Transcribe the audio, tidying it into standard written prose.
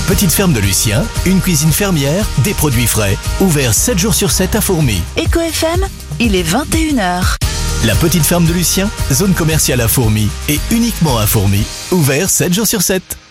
La petite ferme de Lucien, une cuisine fermière, des produits frais, ouvert 7 jours sur 7 à Fourmies. Éco FM, il est 21h. La petite ferme de Lucien, zone commerciale à Fourmies et uniquement à Fourmies, ouvert 7 jours sur 7.